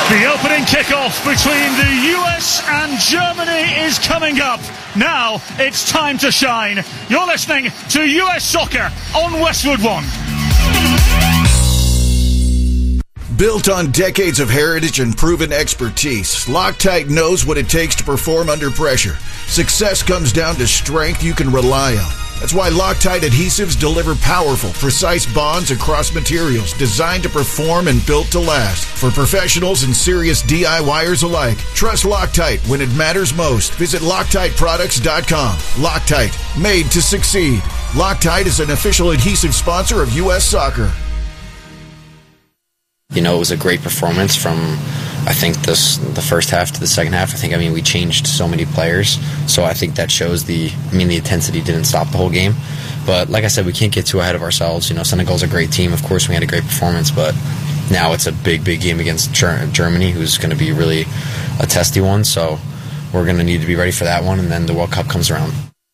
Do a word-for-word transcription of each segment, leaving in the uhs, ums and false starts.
The opening kickoff between the U S and Germany is coming up. Now it's time to shine. You're listening to U S Soccer on Westwood One. Built on decades of heritage and proven expertise, Loctite knows what it takes to perform under pressure. Success comes down to strength you can rely on. That's why Loctite adhesives deliver powerful, precise bonds across materials designed to perform and built to last. For professionals and serious DIYers alike, trust Loctite when it matters most. Visit Loctite Products dot com. Loctite, made to succeed. Loctite is an official adhesive sponsor of U S Soccer. You know, it was a great performance from, I think, this the first half to the second half. I think, I mean, we changed so many players, so I think that shows the, I mean, the intensity didn't stop the whole game. But like I said, we can't get too ahead of ourselves. You know, Senegal's a great team. Of course, we had a great performance, but now it's a big, big game against Germany, who's going to be really a testy one. So we're going to need to be ready for that one, and then the World Cup comes around.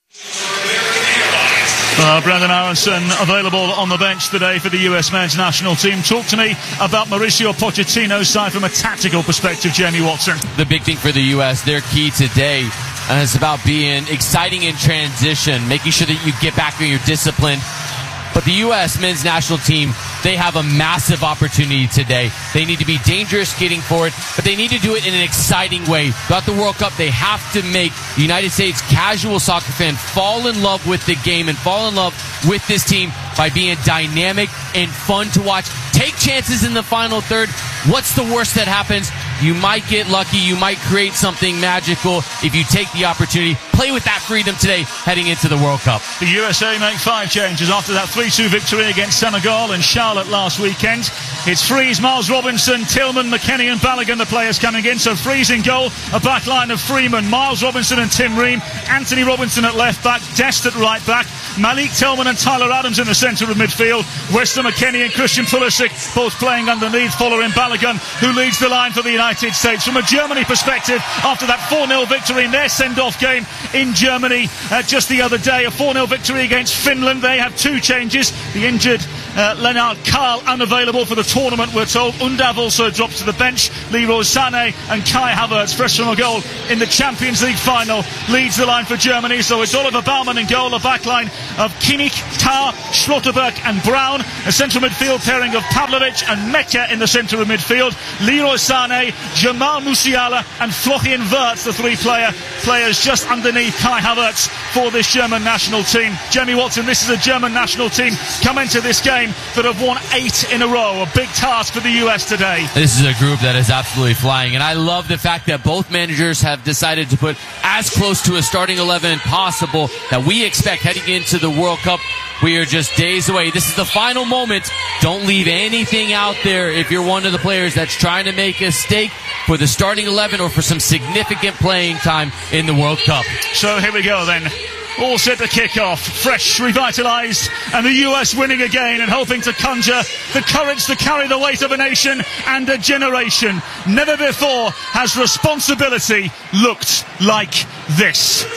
Uh, Brenden Aaronson available on the bench today for the U S men's national team. Talk to me about Mauricio Pochettino's side from a tactical perspective, Jamie Watson. The big thing for the U S, their key today uh, is about being exciting in transition, making sure that you get back on your discipline. But the U S men's national team, they have a massive opportunity today. They need to be dangerous getting forward, but they need to do it in an exciting way. Throughout the World Cup, they have to make the United States casual soccer fan fall in love with the game and fall in love with this team by being dynamic and fun to watch. Take chances in the final third. What's the worst that happens? You might get lucky. You might create something magical if you take the opportunity. Play with that freedom today heading into the World Cup. The U S A make five changes after that three two victory against Senegal and Charlotte last weekend. It's Freeze, Miles Robinson, Tillman, McKennie and Balogun, the players coming in. So Freeze in goal, a back line of Freeman, Miles Robinson and Tim Ream, Anthony Robinson at left back, Dest at right back, Malik Tillman and Tyler Adams in the centre of midfield, Weston McKennie and Christian Pulisic both playing underneath, following Balogun, who leads the line for the United States. From a Germany perspective, after that four nil victory in their send-off game in Germany uh, just the other day, a four nil victory against Finland, they have two changes. The injured uh, Lennart Karl unavailable for the tournament, we're told. Undav also drops to the bench. Leroy Sané and Kai Havertz, fresh from a goal in the Champions League final, leads the line for Germany. So it's Oliver Baumann in goal, a backline of Kimmich, Tah, Schlotterberg and Brown, a central midfield pairing of Pavlovic and Mecca in the centre of midfield, Leroy Sané, Jamal Musiala and Florian Wirtz, the three player players just underneath Kai Havertz for this German national team. Jamie Watson, this is a German national team come into this game that have won eight in a row, a big task for the U S today. This is a group that is absolutely flying, and I love the fact that both managers have decided to put as close to a starting eleven possible that we expect heading into the World Cup. We are just days away. This is the final moment. Don't leave anything out there if you're one of the players that's trying to make a stake for the starting eleven or for some significant playing time in the World Cup. So here we go then. All set to kick off, fresh, revitalised, and the U S winning again and hoping to conjure the courage to carry the weight of a nation and a generation. Never before has responsibility looked like this.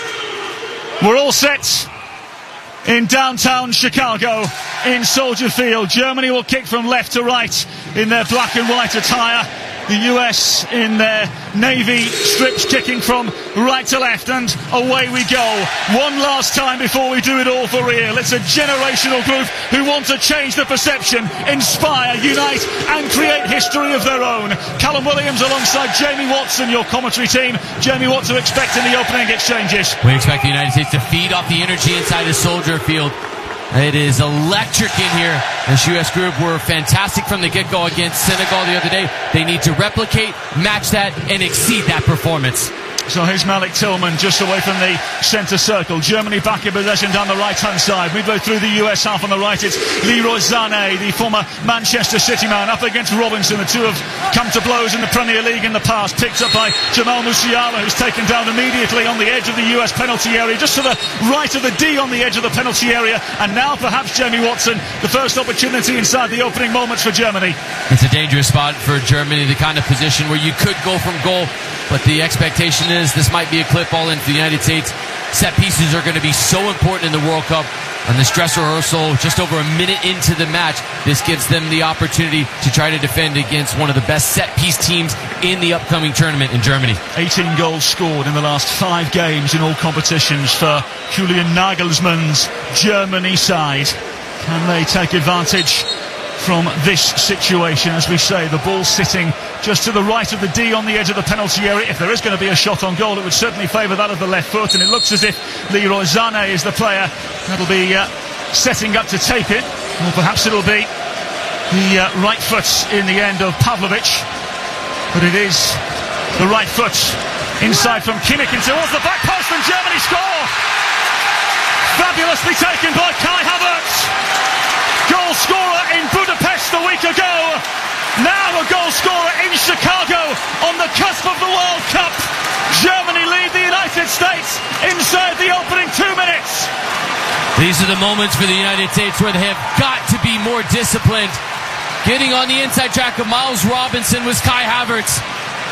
We're all set in downtown Chicago, in Soldier Field. Germany will kick from left to right in their black and white attire. The U S in their navy strips kicking from right to left, and away we go. One last time before we do it all for real. It's a generational group who want to change the perception, inspire, unite and create history of their own. Callum Williams alongside Jamie Watson, your commentary team. Jamie, what to expect in the opening exchanges? We expect the United States to feed off the energy inside the Soldier Field. It is electric in here. This U S group were fantastic from the get-go against Senegal the other day. They need to replicate, match that, and exceed that performance. So here's Malik Tillman just away from the centre circle. Germany back in possession down the right-hand side. Midway through the U S half on the right, it's Leroy Sané, the former Manchester City man, up against Robinson. The two have come to blows in the Premier League in the past. Picked up by Jamal Musiala, who's taken down immediately on the edge of the U S penalty area, just to the right of the D on the edge of the penalty area. And now perhaps Jamie Watson, the first opportunity inside the opening moments for Germany. It's a dangerous spot for Germany, the kind of position where you could go from goal, but the expectation is this might be a clip ball into the United States. Set pieces are going to be so important in the World Cup. on this dress rehearsal just over a minute into the match. This gives them the opportunity to try to defend against one of the best set-piece teams in the upcoming tournament in Germany. eighteen goals scored in the last five games in all competitions for Julian Nagelsmann's Germany side. Can they take advantage from this situation? As we say, the ball sitting just to the right of the D on the edge of the penalty area. If there is going to be a shot on goal, it would certainly favour that of the left foot, and it looks as if Leroy Sané is the player that'll be uh, setting up to take it, or perhaps it'll be the uh, right foot in the end of Pavlovic, but it is the right foot inside from Kimmich and towards the back post, and Germany score! Fabulously taken by Kai Havertz, goal scorer in Budapest a week ago, now a goal scorer in Chicago on the cusp of the World Cup. Germany lead the United States inside the opening two minutes. These are the moments for the United States where they have got to be more disciplined. Getting on the inside track of Miles Robinson was Kai Havertz.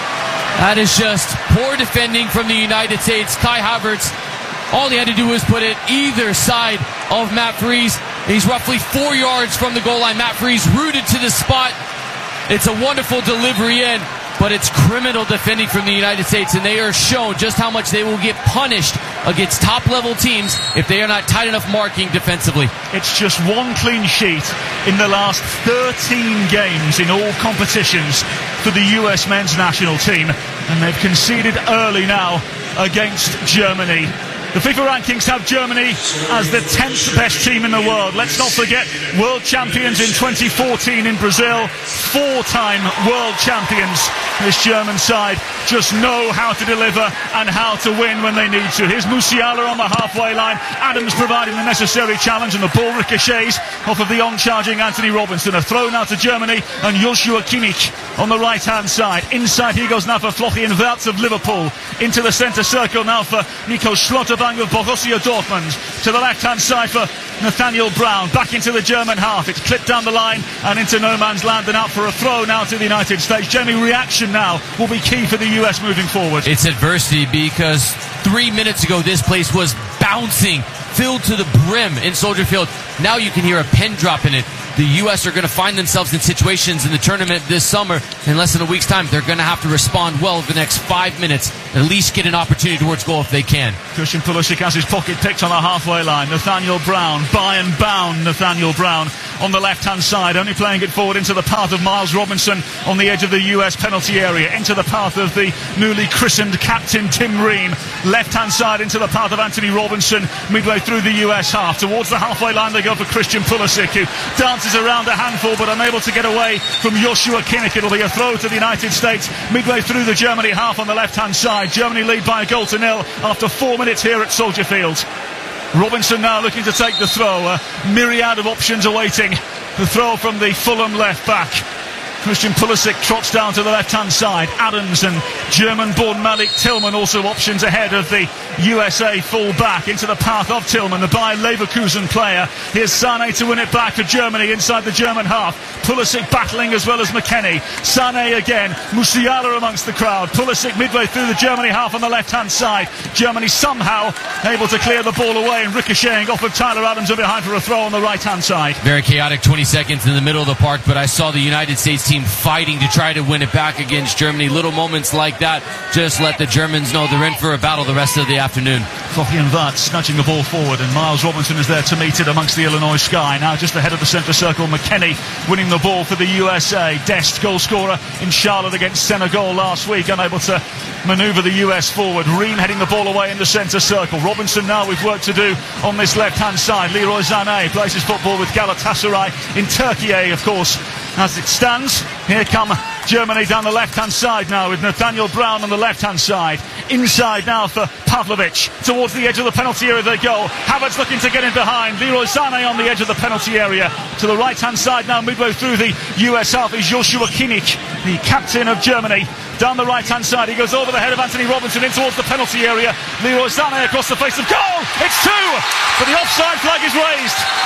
That is just poor defending from the United States. Kai Havertz, all he had to do was put it either side of Matt Freese. He's roughly four yards from the goal line. Matt Freese rooted to the spot. It's a wonderful delivery in, but it's criminal defending from the United States, and they are shown just how much they will get punished against top-level teams if they are not tight enough marking defensively. It's just one clean sheet in the last thirteen games in all competitions for the U S men's national team, and they've conceded early now against Germany. The FIFA rankings have Germany as the tenth best team in the world. Let's not forget, world champions in twenty fourteen in Brazil, four-time world champions. This German side just know how to deliver and how to win when they need to. Here's Musiala on the halfway line. Adams providing the necessary challenge, and the ball ricochets off of the on-charging Anthony Robinson. A throw now to Germany, and Joshua Kimmich on the right-hand side. Inside he goes now for Florian Wirtz of Liverpool. Into the centre circle now for Nico Schlotterbeck of Borussia Dortmund. To the left-hand side for Nathaniel Brown. Back into the German half. It's clipped down the line and into no man's land, and out for a throw now to the United States. Jamie, reaction now will be key for the U S moving forward. It's adversity, because three minutes ago this place was bouncing, filled to the brim in Soldier Field. Now you can hear a pin drop in it. The U S are going to find themselves in situations in the tournament this summer. In less than a week's time, they're going to have to respond well over the next five minutes, at least get an opportunity towards goal if they can. Christian Pulisic has his pocket picked on the halfway line. Nathaniel Brown, by and bound Nathaniel Brown on the left-hand side, only playing it forward into the path of Miles Robinson on the edge of the U S penalty area, into the path of the newly christened captain Tim Ream. Left-hand side into the path of Anthony Robinson, midway through the U S half. Towards the halfway line they go for Christian Pulisic, who dances around a handful but unable to get away from Joshua Kimmich. It'll be a throw to the United States midway through the Germany half on the left-hand side. Germany lead by a goal to nil after four minutes here at Soldier Field. Robinson now looking to take the throw. A myriad of options awaiting the throw from the Fulham left back. Christian Pulisic trots down to the left-hand side. Adams and German-born Malik Tillman also options ahead of the U S A full-back into the path of Tillman, the Bayer Leverkusen player. Here's Sané to win it back for Germany inside the German half. Pulisic battling as well as McKennie. Sané again. Musiala amongst the crowd. Pulisic midway through the Germany half on the left-hand side. Germany somehow able to clear the ball away and ricocheting off of Tyler Adams and behind for a throw on the right-hand side. Very chaotic twenty seconds in the middle of the park, but I saw the United States team fighting to try to win it back against Germany. Little moments like that just let the Germans know they're in for a battle the rest of the afternoon. Florian Wirtz nudging the ball forward, and Miles Robinson is there to meet it amongst the Illinois sky. Now just ahead of the centre circle, McKennie winning the ball for the U S A. Dest, goal scorer in Charlotte against Senegal last week, unable to manoeuvre the U S forward. Ream heading the ball away in the centre circle. Robinson now with work to do on this left-hand side. Leroy Sané plays his football with Galatasaray in Turkey, of course, as it stands. Here come Germany down the left-hand side now with Nathaniel Brown on the left-hand side. Inside now for Pavlovic. Towards the edge of the penalty area they go. Havertz looking to get in behind. Leroy Sané on the edge of the penalty area. To the right-hand side now, midway through the U S half, is Joshua Kimmich, the captain of Germany. Down the right-hand side, he goes over the head of Anthony Robinson in towards the penalty area. Leroy Sané across the face of goal. It's two, but the offside flag is raised.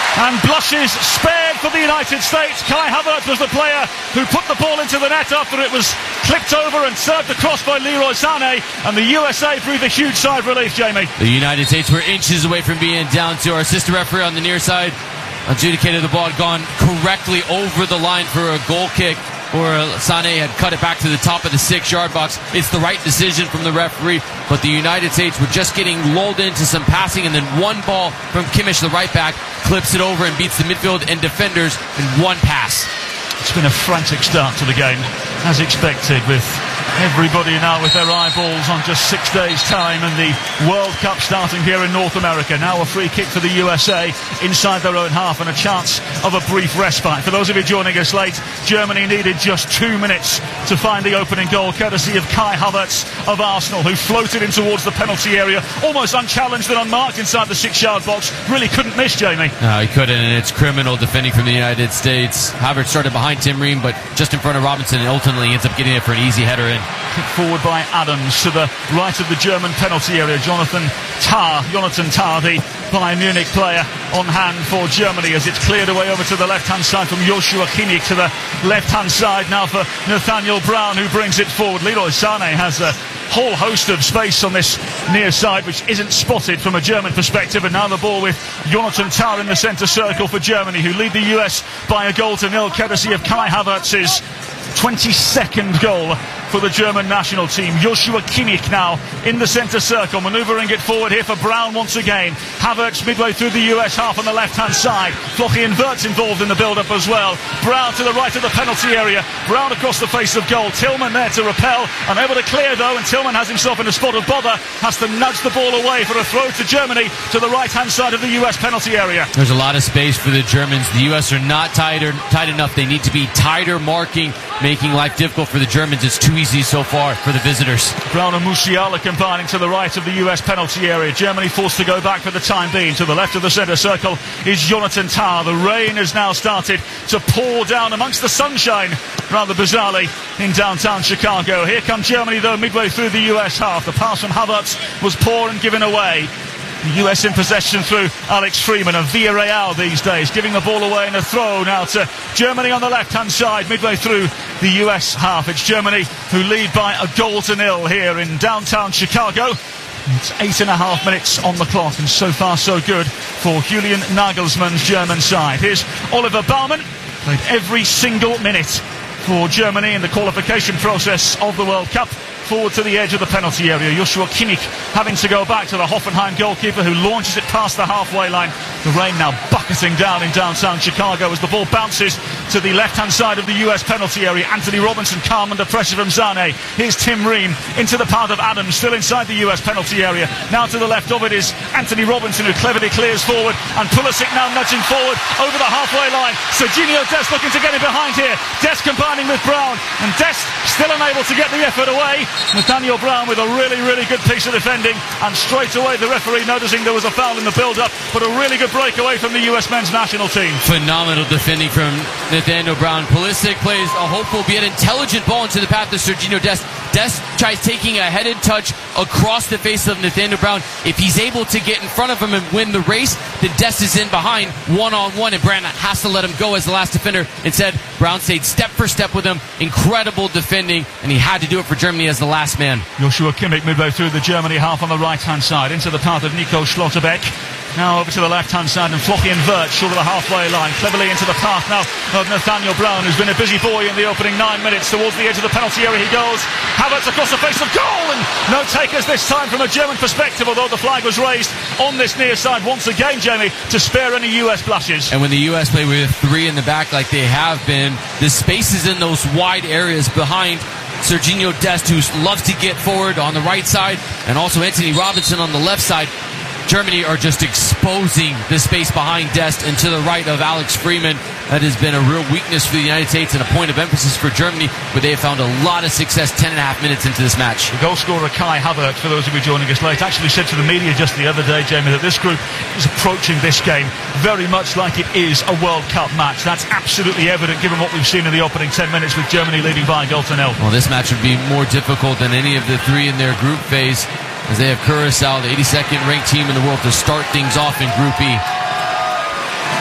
And blushes spared for the United States. Kai Havertz was the player who put the ball into the net after it was clipped over and served across by Leroy Sané. And the U S A breathed a huge sigh of relief, Jamie. The United States were inches away from being down to our assistant referee on the near side. Adjudicated the ball had gone correctly over the line for a goal kick, or Sané had cut it back to the top of the six-yard box. It's the right decision from the referee, but the United States were just getting lulled into some passing, and then one ball from Kimmich, the right back, clips it over and beats the midfield and defenders in one pass. It's been a frantic start to the game, as expected, with everybody now with their eyeballs on just six days' time, and the World Cup starting here in North America. Now a free kick for the U S A inside their own half and a chance of a brief respite. For those of you joining us late, Germany needed just two minutes to find the opening goal, courtesy of Kai Havertz of Arsenal, who floated in towards the penalty area, almost unchallenged and unmarked inside the six-yard box. Really couldn't miss, Jamie. No, he couldn't, and it's criminal defending from the United States. Havertz started behind Tim Ream, but just in front of Robinson, and ultimately ends up getting it for an easy header in. Kicked forward by Adams to the right of the German penalty area. Jonathan Tah, Jonathan Tah, the Bayern Munich player, on hand for Germany as it's cleared away over to the left-hand side from Joshua Kimmich to the left-hand side now for Nathaniel Brown, who brings it forward. Leroy Sané has a whole host of space on this near side, which isn't spotted from a German perspective, and now the ball with Jonathan Tah in the centre circle for Germany, who lead the U S by a goal to nil, courtesy of Kai Havertz's twenty-second goal for the German national team. Joshua Kimmich now in the centre circle, manoeuvring it forward here for Brown once again. Havertz midway through the U S half on the left-hand side. Flochy and Wirtz involved in the build-up as well. Brown to the right of the penalty area. Brown across the face of goal. Tillman there to repel. Unable to clear though, and Tillman has himself in a spot of bother. Has to nudge the ball away for a throw to Germany to the right-hand side of the U S penalty area. There's a lot of space for the Germans. The U S are not tight, or, tight enough. They need to be tighter marking, making life difficult for the Germans. It's too easy so far for the visitors. Brown and Musiala combining to the right of the U S penalty area. Germany forced to go back for the time being. To the left of the centre circle is Jonathan Tah. The rain has now started to pour down amongst the sunshine, rather bizarrely, in downtown Chicago. Here come Germany though midway through the U S half. The pass from Havertz was poor and given away. The U S in possession through Alex Freeman and Villarreal these days, giving the ball away in a throw now to Germany on the left-hand side midway through the U S half. It's Germany who lead by a goal to nil here in downtown Chicago. It's eight and a half minutes on the clock, and so far so good for Julian Nagelsmann's German side. Here's Oliver Baumann, played every single minute for Germany in the qualification process of the World Cup. Forward to the edge of the penalty area. Joshua Kimmich having to go back to the Hoffenheim goalkeeper, who launches it past the halfway line. The rain now bucketing down in downtown Chicago as the ball bounces to the left-hand side of the U S penalty area. Anthony Robinson calm under pressure from Sané. Here's Tim Ream into the path of Adams, still inside the U S penalty area. Now to the left of it is Anthony Robinson, who cleverly clears forward, and Pulisic now nudging forward over the halfway line. Serginho Dest looking to get him behind here. Dest combining with Brown, and Dest still unable to get the effort away. Nathaniel Brown with a really, really good piece of defending, and straight away the referee noticing there was a foul in the build-up, but a really good breakaway from the U S men's national team. Phenomenal defending from Nathaniel Brown. Pulisic plays a hopeful, be an intelligent ball into the path of Serginho Dest. Dest tries taking a headed touch across the face of Nathaniel Brown. If he's able to get in front of him and win the race, then Dest is in behind one-on-one, and Brown has to let him go as the last defender. Instead, Brown stayed step for step with him. Incredible defending, and he had to do it for Germany as the last man. Joshua Kimmich midway through the Germany half on the right-hand side, into the path of Nico Schlotterbeck. Now over to the left-hand side, and Flochy and Wirtz short of the halfway line, cleverly into the path now of Nathaniel Brown, who's been a busy boy in the opening nine minutes. Towards the edge of the penalty area he goes. Havertz across the face of goal, and no takers this time from a German perspective, although the flag was raised on this near side once again, Jamie, to spare any U S blushes. And when the U S play with three in the back like they have been, the spaces in those wide areas behind Serginho Dest, who loves to get forward on the right side, and also Anthony Robinson on the left side. Germany are just exposing the space behind Dest and to the right of Alex Freeman. That has been a real weakness for the United States and a point of emphasis for Germany, but they have found a lot of success ten and a half minutes into this match. The goal scorer Kai Havertz, for those of you joining us late, actually said to the media just the other day, Jamie, that this group is approaching this game very much like it is a World Cup match. That's absolutely evident given what we've seen in the opening ten minutes with Germany leading by a goal to nil. Well, this match would be more difficult than any of the three in their group phase, as they have Curaçao, the eighty-second ranked team in the world, to start things off in Group E.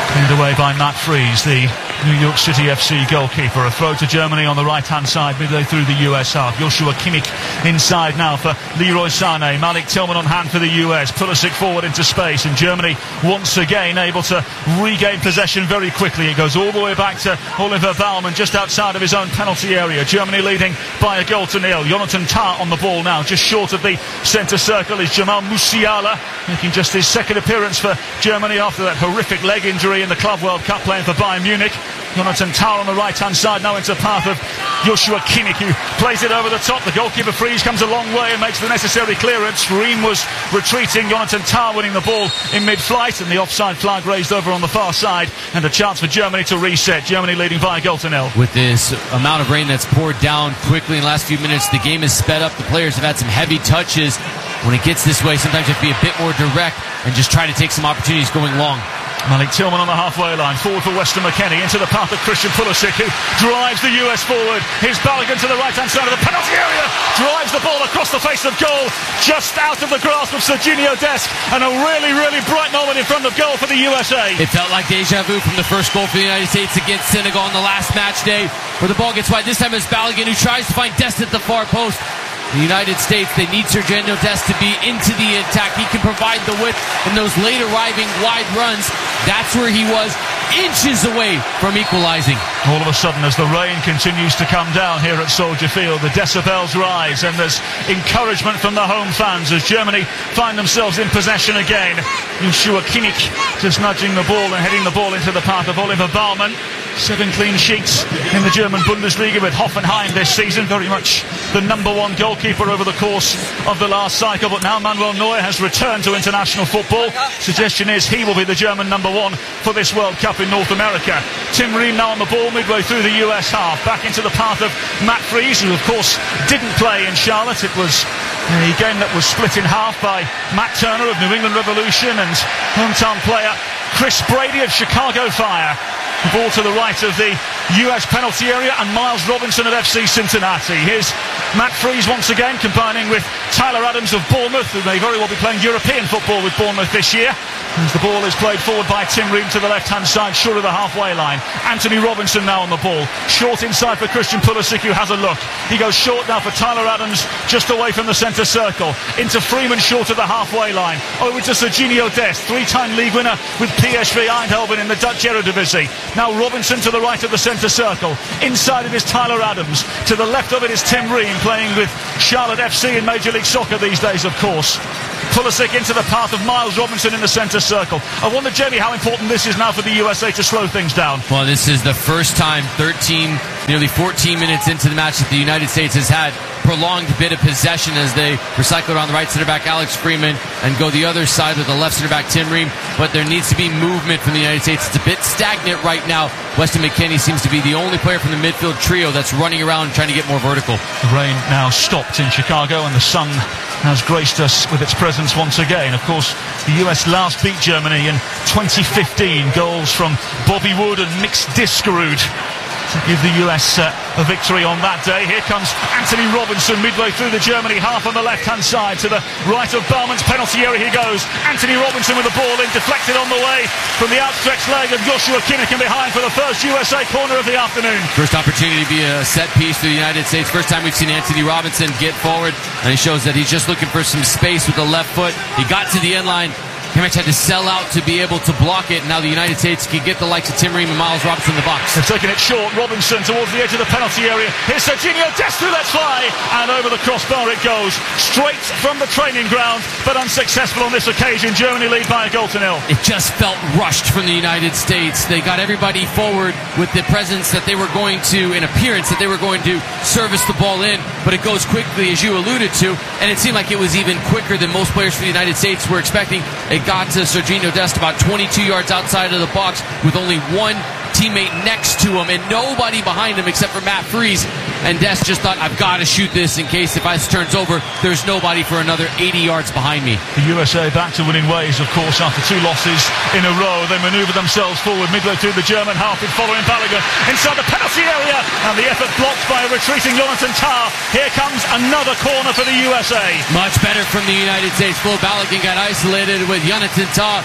Cleared away by Matt Freese, the New York City F C goalkeeper. A throw to Germany on the right-hand side, midway through the U S half. Joshua Kimmich inside now for Leroy Sané. Malik Tillman on hand for the U S. Pulisic forward into space, and Germany once again able to regain possession very quickly. It goes all the way back to Oliver Baumann just outside of his own penalty area. Germany leading by a goal to nil. Jonathan Tah on the ball now, just short of the centre circle is Jamal Musiala, making just his second appearance for Germany after that horrific leg injury in the Club World Cup playing for Bayern Munich. Jonathan Tah on the right-hand side now into the path of Joshua Kimmich, who plays it over the top. The goalkeeper Freeze comes a long way and makes the necessary clearance. Ream was retreating. Jonathan Tah winning the ball in mid-flight, and the offside flag raised over on the far side, and a chance for Germany to reset. Germany leading by a goal to nil. With this amount of rain that's poured down quickly in the last few minutes, the game is sped up. The players have had some heavy touches. When it gets this way, sometimes you have to be a bit more direct and just try to take some opportunities going long. Malik Tillman on the halfway line, forward for Weston McKennie, into the path of Christian Pulisic, who drives the U S forward. Here's Balogun to the right-hand side of the penalty area, drives the ball across the face of goal, just out of the grasp of Serginho Dest, and a really, really bright moment in front of goal for the U S A. It felt like deja vu from the first goal for the United States against Senegal on the last match day, where the ball gets wide. This time it's Balogun who tries to find Dest at the far post. The United States, they need Serginho Dest to be into the attack. He can provide the width in those late arriving wide runs. That's where he was, inches away from equalizing. All of a sudden, as the rain continues to come down here at Soldier Field, the decibels rise, and there's encouragement from the home fans as Germany find themselves in possession again. Joshua Kimmich just nudging the ball and heading the ball into the path of Oliver Baumann. Seven clean sheets in the German Bundesliga with Hoffenheim this season. Very much the number one goalkeeper over the course of the last cycle. But now Manuel Neuer has returned to international football. Suggestion is he will be the German number one for this World Cup in North America. Tim Ream now on the ball midway through the U S half. Back into the path of Matt Freese, who of course didn't play in Charlotte. It was a game that was split in half by Matt Turner of New England Revolution and hometown player Chris Brady of Chicago Fire. The ball to the right of the U S penalty area, and Miles Robinson of F C Cincinnati. Here's Matt Freese once again combining with Tyler Adams of Bournemouth, who may very well be playing European football with Bournemouth this year. As the ball is played forward by Tim Ream to the left-hand side, short of the halfway line. Anthony Robinson now on the ball. Short inside for Christian Pulisic, who has a look. He goes short now for Tyler Adams, just away from the centre circle. Into Freeman, short of the halfway line. Over to Serginho Dest, three-time league winner with P S V Eindhoven in the Dutch Eredivisie. Now Robinson to the right of the centre circle. Inside it is Tyler Adams. To the left of it is Tim Ream, playing with Charlotte F C in Major League Soccer these days, of course. Pulisic into the path of Miles Robinson in the centre circle. I wonder, Jamie, how important this is now for the U S A to slow things down. Well, this is the first time, thirteen, nearly fourteen minutes into the match, that the United States has had prolonged bit of possession as they recycle around the right centre back Alex Freeman and go the other side with the left centre back Tim Ream. But there needs to be movement from the United States. It's a bit stagnant right now. Weston McKennie seems to be the only player from the midfield trio that's running around trying to get more vertical. The rain now stopped in Chicago, and the sun has graced us with its presence once again. Of course, the U S last beat Germany in twenty fifteen. Goals from Bobby Wood and Mix Diskerud to give the U S uh, a victory on that day. Here comes Anthony Robinson midway through the Germany half on the left-hand side. To the right of Bauman's penalty area he goes. Anthony Robinson with the ball in, deflected on the way from the outstretched leg of Joshua Kimmich, and behind for the first U S A corner of the afternoon. First opportunity to be a set piece for the United States. First time we've seen Anthony Robinson get forward, and he shows that he's just looking for some space with the left foot. He got to the end line. Kimmich had to sell out to be able to block it. Now the United States can get the likes of Tim Ream and Miles Robinson in the box. They're taking it short. Robinson towards the edge of the penalty area. Here's Serginho Dest who lets fly, and over the crossbar it goes. Straight from the training ground, but unsuccessful on this occasion. Germany lead by a goal to nil. It just felt rushed from the United States. They got everybody forward with the presence that they were going to, an appearance that they were going to service the ball in, but it goes quickly, as you alluded to, and it seemed like it was even quicker than most players for the United States were expecting. It got to Serginho Dest about twenty-two yards outside of the box with only one teammate next to him and nobody behind him except for Matt Freese. And Dest just thought, I've got to shoot this in case if this turns over, there's nobody for another eighty yards behind me. The U S A back to winning ways, of course, after two losses in a row. They manoeuvre themselves forward midway through the German half with following Balogun inside the penalty area, and the effort blocked by a retreating Jonathan Tah. Here comes another corner for the U S A. Much better from the United States. Flo Balogun got isolated with Jonathan Tah.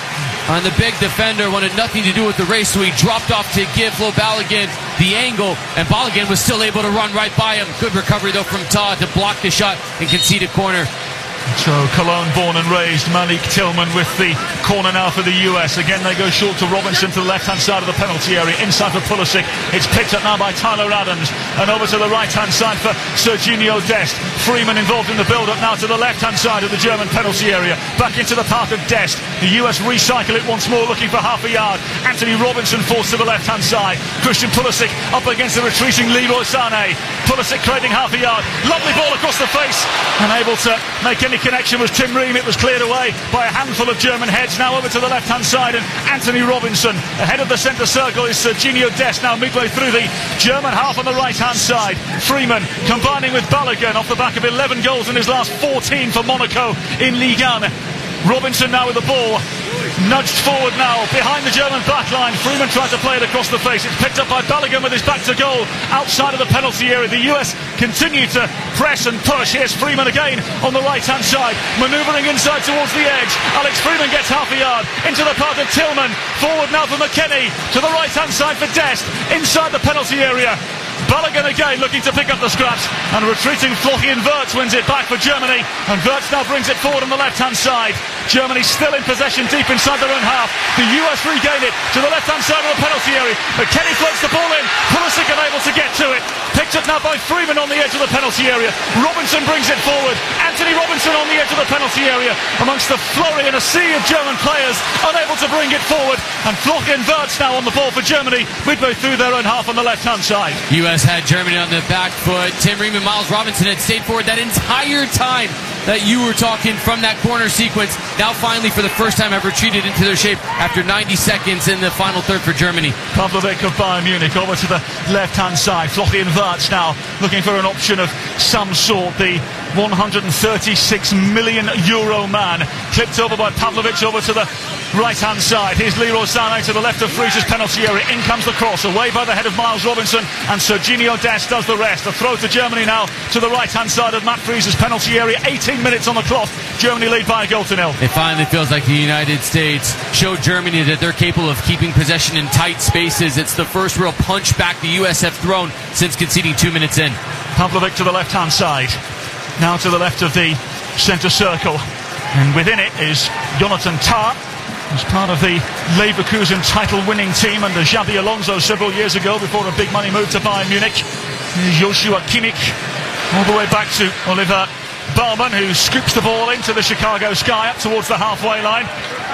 And the big defender wanted nothing to do with the race, so he dropped off to give Flo Balogun the angle, and Balogun was still able to run right by him. Good recovery, though, from Todd to block the shot and concede a corner. So Cologne born and raised Malik Tillman with the corner now for the U S. Again they go short to Robinson to the left hand side of the penalty area, inside for Pulisic. It's picked up now by Tyler Adams, and over to the right hand side for Serginho Dest. Freeman involved in the build up now to the left hand side of the German penalty area, back into the path of Dest. The U S recycle it once more, looking for half a yard. Anthony Robinson forced to the left hand side. Christian Pulisic up against the retreating Leroy Sané. Pulisic creating half a yard, lovely ball across the face, unable to make any connection was Tim Ream. It was cleared away by a handful of German heads. Now over to the left hand side, and Anthony Robinson ahead of the centre circle is Serginho Dest, now midway through the German half on the right hand side. Freeman combining with Balogun off the back of eleven goals in his last fourteen for Monaco in Ligue one. Robinson now with the ball, nudged forward now behind the German backline. Freeman tried to play it across the face. It's picked up by Balogun with his back to goal outside of the penalty area. The U S continue to press and push. Here's Freeman again on the right hand side, manoeuvring inside towards the edge. Alex Freeman gets half a yard into the path of Tillman. Forward now for McKennie to the right hand side for Dest inside the penalty area. Balogun again looking to pick up the scraps, and retreating Florian Wirtz wins it back for Germany, and Wirtz now brings it forward on the left hand side. Germany still in possession deep inside their own half. The U S regain it to the left hand side of the penalty area. McKennie floats the ball in, Pulisic unable to get to it, picked up now by Freeman on the edge of the penalty area. Robinson brings it forward, Anthony Robinson on the edge of the penalty area amongst the flurry and a sea of German players unable to bring it forward, and Florian Wirtz now on the ball for Germany midway through their own half on the left hand side. U S had Germany on the back foot. Tim Ream and Miles Robinson had stayed forward that entire time that you were talking from that corner sequence. Now finally for the first time have retreated into their shape after ninety seconds in the final third for Germany. Pavlovic of Bayern Munich over to the left hand side. Florian Wirtz now looking for an option of some sort. The one hundred thirty-six million euro man clipped over by Pavlovic over to the right hand side. Here's Leroy Sané to the left of Friese's penalty area. In comes the cross, away by the head of Miles Robinson, and Serginho Dest does the rest. A throw to Germany now to the right hand side of Matt Friese's penalty area. eighteen minutes on the clock. Germany lead by a goal to nil. It finally feels like the United States showed Germany that they're capable of keeping possession in tight spaces. It's the first real punch back the U S have thrown since conceding two minutes in. Pavlovic to the left hand side, now to the left of the centre circle, and within it is Jonathan Tah, who's part of the Leverkusen title-winning team under Xabi Alonso several years ago before a big money move to Bayern Munich. Here's Joshua Kimmich all the way back to Oliver Baumann, who scoops the ball into the Chicago sky up towards the halfway line.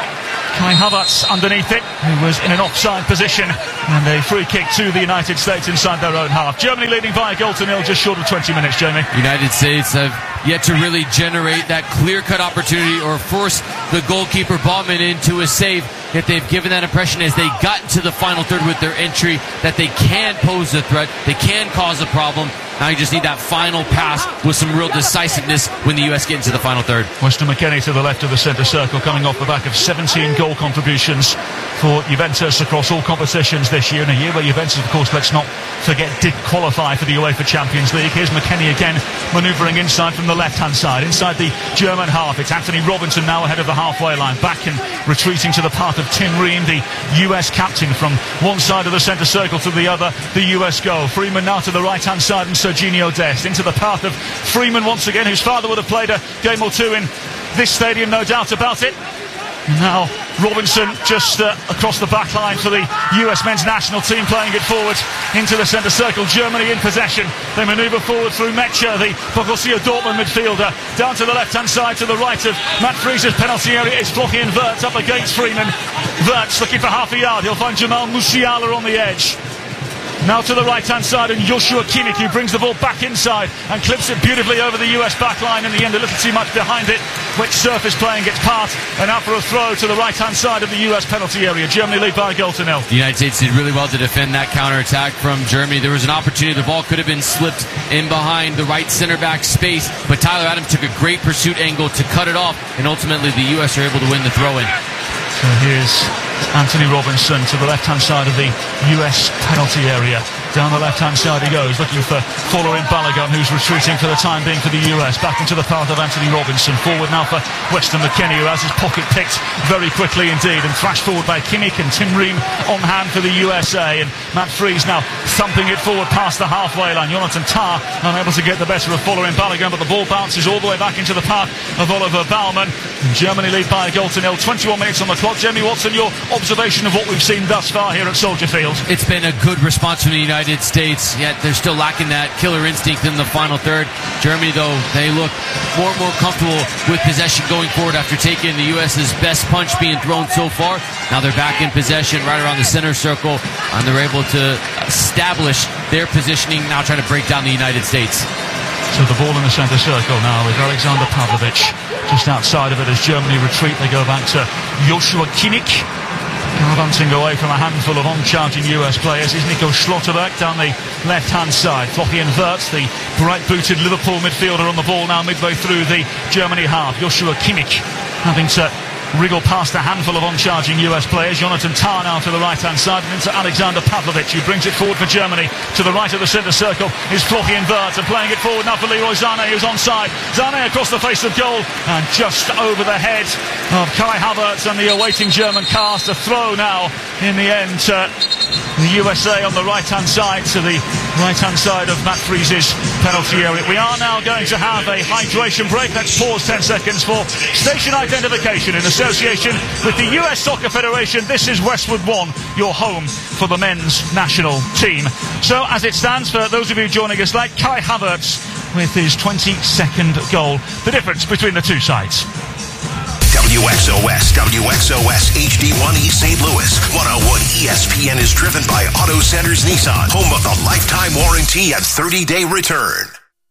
Kai Havertz underneath it, who was in an offside position, and a free kick to the United States inside their own half. Germany leading by a goal to nil, just short of twenty minutes, Jamie. United States have yet to really generate that clear-cut opportunity or force the goalkeeper Baumann into a save. Yet they've given that impression as they got into the final third with their entry that they can pose a threat, they can cause a problem. Now you just need that final pass with some real decisiveness when the U S get into the final third. Weston McKennie to the left of the centre circle, coming off the back of seventeen goal contributions for Juventus across all competitions this year, in a year where Juventus, of course, let's not forget, did qualify for the UEFA Champions League. Here's McKennie again, manoeuvring inside from the left-hand side, inside the German half. It's Anthony Robinson now ahead of the halfway line, back and retreating to the path of Tim Ream, the U S captain, from one side of the centre circle to the other, the U S goal. Freeman now to the right-hand side, and Serginho Dest into the path of Freeman once again, whose father would have played a game or two in this stadium, no doubt about it. Now Robinson just uh, across the back line for the U S men's national team, playing it forward into the centre circle. Germany in possession. They manoeuvre forward through Metzger, the Borussia Dortmund midfielder, down to the left-hand side to the right of Matt Friese's penalty area. It's Florian Wirtz up against Freeman. Wirtz looking for half a yard. He'll find Jamal Musiala on the edge. Now to the right-hand side, and Joshua Kimmich, who brings the ball back inside and clips it beautifully over the U S back line. In the end, a little too much behind it. Wet surface playing its part, and out for a throw to the right-hand side of the U S penalty area. Germany lead by a goal to nil. The United States did really well to defend that counter-attack from Germany. There was an opportunity. The ball could have been slipped in behind the right center-back space, but Tyler Adams took a great pursuit angle to cut it off, and ultimately the U S are able to win the throw-in. So here's Anthony Robinson to the left-hand side of the U S penalty area. Down the left-hand side he goes, looking for Folarin Balogun, who's retreating for the time being for the U S. Back into the path of Anthony Robinson. Forward now for Weston McKennie, who has his pocket picked very quickly indeed, and thrashed forward by Kimmich and Tim Ream on hand for the U S A. And Matt Freese now thumping it forward past the halfway line. Jonathan Tah unable to get the better of Folarin Balogun, but the ball bounces all the way back into the path of Oliver Baumann. Germany lead by a goal to nil. twenty-one minutes on the clock. Jamie Watson, your observation of what we've seen thus far here at Soldier Field? It's been a good response from the United States, yet they're still lacking that killer instinct in the final third. Germany, though, they look more and more comfortable with possession going forward after taking the U S's best punch being thrown so far. Now they're back in possession right around the center circle, and they're able to establish their positioning, now trying to break down the United States. So the ball in the centre circle now with Alexander Pavlovic just outside of it. As Germany retreat, they go back to Joshua Kimmich. Galvanting away from a handful of on-charging U S players is Nico Schlotterbeck down the left-hand side. Florian Wirtz, the bright-booted Liverpool midfielder, on the ball now midway through the Germany half. Joshua Kimmich having to wriggle past a handful of on-charging U S players. Jonathan Tah now to the right-hand side and into Alexander Pavlovic, who brings it forward for Germany. To the right of the centre circle is Florian Wirtz, and playing it forward now for Leroy Sané, who's onside. Sané across the face of goal and just over the head of Kai Havertz and the awaiting German cast. A throw now in the end to the U S A on the right-hand side, to the right-hand side of Matt Freese's penalty area. We are now going to have a hydration break. Let's pause ten seconds for station identification in association with the U S Soccer Federation. This is Westwood One, your home for the men's national team. So as it stands, for those of you joining us late, Kai Havertz with his twenty-second goal, the difference between the two sides. W X O S, W X O S H D one East Saint Louis. one oh one E S P N is driven by Auto Centers Nissan, home of the lifetime warranty and thirty-day return.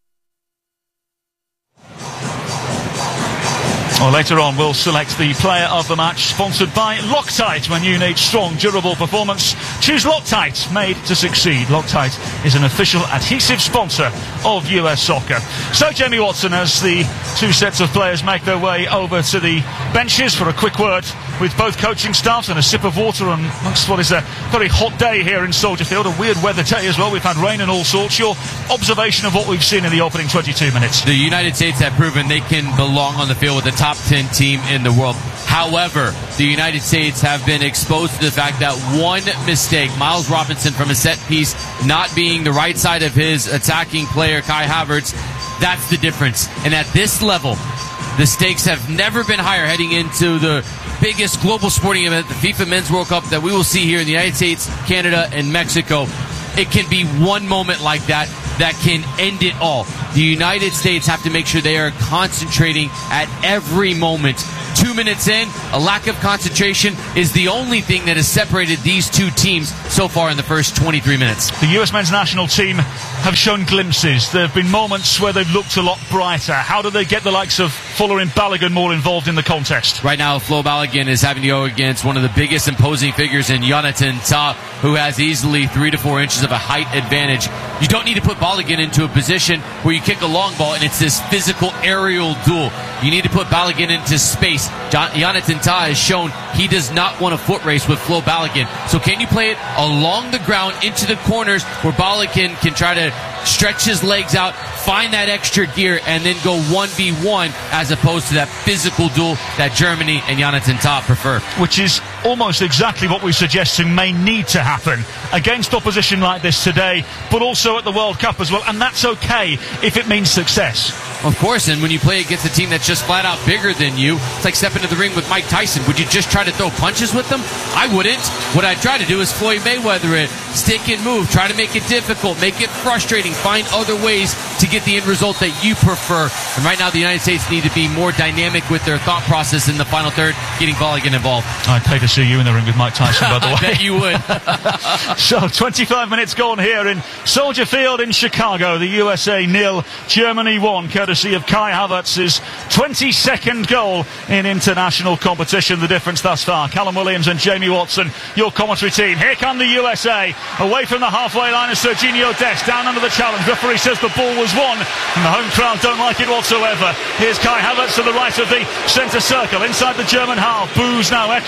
Well, later on we'll select the player of the match, sponsored by Loctite. When you need strong, durable performance, choose Loctite, made to succeed. Loctite is an official adhesive sponsor of U S Soccer. So Jamie Watson, as the two sets of players make their way over to the benches for a quick word with both coaching staffs and a sip of water on amongst what is a very hot day here in Soldier Field, a weird weather day as well. We've had rain and all sorts. Your observation of what we've seen in the opening twenty-two minutes? The United States have proven they can belong on the field with the top ten team in the world. However, the United States have been exposed to the fact that one mistake, Miles Robinson from a set piece not being the right side of his attacking player Kai Havertz, that's the difference. And at this level, the stakes have never been higher heading into the biggest global sporting event, the FIFA Men's World Cup, that we will see here in the United States, Canada, and Mexico. It can be one moment like that that can end it all. The United States have to make sure they are concentrating at every moment. Two minutes in, a lack of concentration is the only thing that has separated these two teams so far in the first twenty-three minutes. The U S men's national team have shown glimpses. There have been moments where they've looked a lot brighter. How do they get the likes of Folarin Balogun more involved in the contest? Right now, Flo Balogun is having to go against one of the biggest imposing figures in Jonathan Tah, who has easily three to four inches of a height advantage. You don't need to put Balogun into a position where you kick a long ball and it's this physical aerial duel. You need to put Balogun into space. Jonathan Tah has shown he does not want a foot race with Flo Balogun. So can you play it along the ground into the corners where Balogun can try to stretch his legs out, find that extra gear, and then go one v one as opposed to that physical duel that Germany and Jonathan Tah prefer. Which is almost exactly what we're suggesting may need to happen against opposition like this today, but also at the World Cup as well, and that's okay if it means success. Of course, and when you play against a team that's just flat out bigger than you, it's like stepping into the ring with Mike Tyson. Would you just try to throw punches with them? I wouldn't. What I'd try to do is Floyd Mayweather it, stick and move, try to make it difficult, make it frustrating, find other ways to get the end result that you prefer. And right now the United States need to be more dynamic with their thought process in the final third, getting Balogun involved. I'd pay to see you in the ring with Mike Tyson, by the way. I bet you would. So twenty-five minutes gone here in Soldier Field in Chicago. The U S A nil, Germany one, courtesy of Kai Havertz's twenty-second goal in international competition. The difference thus far. Callum Williams and Jamie Watson, your commentary team. Here come the U S A. Away from the halfway line is Serginho Dest. Down under the challenge. Referee says the ball was won, and the home crowd don't like it whatsoever. Here's Kai Havertz to the right of the centre circle. Inside the German half. Boos now echoing